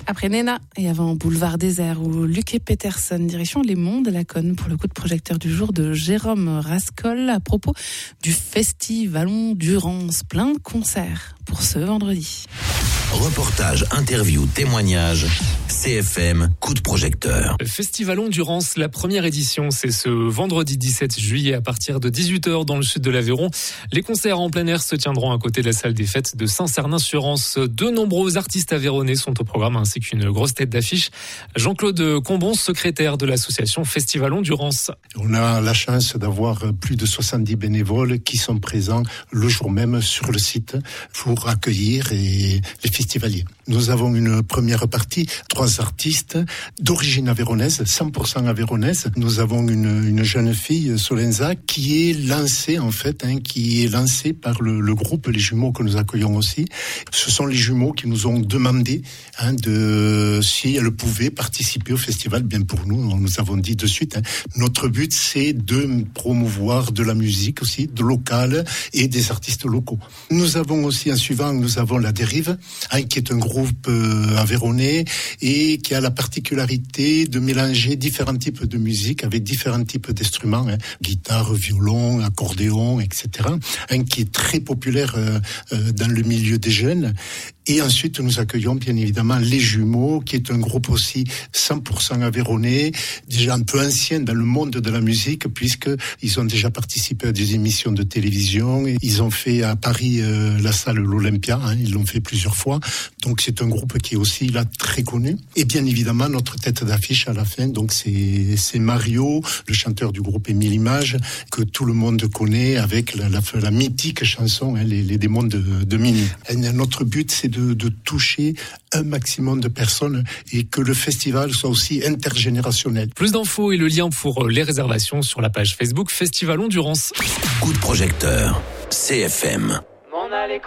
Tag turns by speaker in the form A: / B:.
A: après Nena et avant Boulevard Désert ou Luc et Peterson, direction Les Monts de la Conne pour le coup de projecteur du jour de Jérôme Rascol à propos du Festivalon Durance. Plein de concerts pour ce vendredi.
B: Reportage, interview, témoignage, CFM, coup de projecteur.
C: Festivalon Durance, la première édition, c'est ce vendredi 17 juillet à partir de 18h dans le sud de l'Aveyron. Les concerts en plein air se tiendront à côté de la salle des fêtes de Saint-Cernin-sur-Ance. De nombreux artistes aveyronnais sont au programme ainsi qu'une grosse tête d'affiche. Jean-Claude Combon, secrétaire de l'association Festivalon Durance.
D: On a la chance d'avoir plus de 70 bénévoles qui sont présents le jour même sur le site pour accueillir les festivaliers. Nous avons une première partie, 3 artistes d'origine aveyronnaise, 100% aveyronnaise. Nous avons une jeune fille, Solenza, qui est lancée par le groupe Les Jumeaux que nous accueillons aussi. Ce sont les Jumeaux qui nous ont demandé si elles pouvaient participer au festival. Bien pour nous avons dit de suite, notre but c'est de promouvoir de la musique aussi, de local et des artistes locaux. Nous avons aussi un suivant, nous avons La Dérive, qui est un groupe aveyronnais et qui a la particularité de mélanger différents types de musique avec différents types d'instruments, guitare, violon, accordéon, etc., qui est très populaire dans le milieu des jeunes. Et ensuite, nous accueillons bien évidemment Les Jumeaux, qui est un groupe aussi 100% aveyronnais, déjà un peu ancien dans le monde de la musique, puisqu'ils ont déjà participé à des émissions de télévision. Ils ont fait à Paris la salle l'Olympia, ils l'ont fait plusieurs fois. Donc c'est un groupe qui est aussi là très connu. Et bien évidemment, notre tête d'affiche à la fin, donc c'est Mario, le chanteur du groupe Émile Images, que tout le monde connaît avec la mythique chanson, les démons de minuit. Et notre but, c'est de toucher un maximum de personnes et que le festival soit aussi intergénérationnel.
C: Plus d'infos et le lien pour les réservations sur la page Facebook Festivalon Durance.
B: Coup de projecteur, CFM.